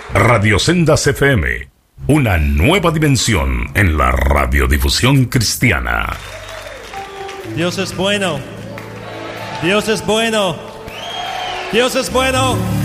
Radio Sendas FM, una nueva dimensión en la radiodifusión cristiana. Dios es bueno. Dios es bueno. Dios es bueno.